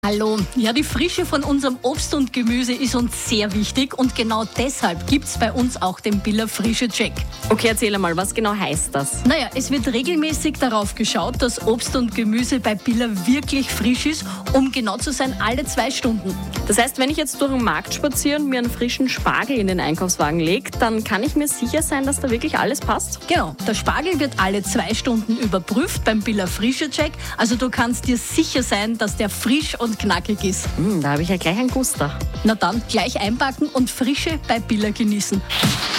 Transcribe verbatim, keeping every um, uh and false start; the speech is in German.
Hallo. Ja, die Frische von unserem Obst und Gemüse ist uns sehr wichtig und genau deshalb gibt es bei uns auch den Billa Frische Check. Okay, erzähl einmal, was genau heißt das? Naja, es wird regelmäßig darauf geschaut, dass Obst und Gemüse bei Billa wirklich frisch ist, um genau zu sein, alle zwei Stunden. Das heißt, wenn ich jetzt durch den Markt spaziere und mir einen frischen Spargel in den Einkaufswagen lege, dann kann ich mir sicher sein, dass da wirklich alles passt? Genau, der Spargel wird alle zwei Stunden überprüft beim Billa Frische Check, also du kannst dir sicher sein, dass der frisch und knackig ist. Mm, da habe ich ja gleich ein Guster. Na dann, gleich einpacken und Frische bei Billa genießen.